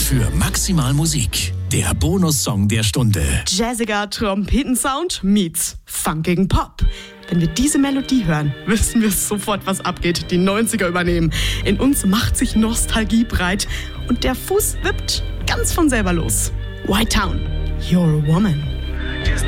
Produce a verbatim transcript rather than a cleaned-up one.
für Maximal Musik. Der Bonussong der Stunde. Jazziger Trompetensound meets funkigen Pop. Wenn wir diese Melodie hören, wissen wir sofort, was abgeht. Die neunziger übernehmen. In uns macht sich Nostalgie breit und der Fuß wippt ganz von selber los. White Town, you're a woman.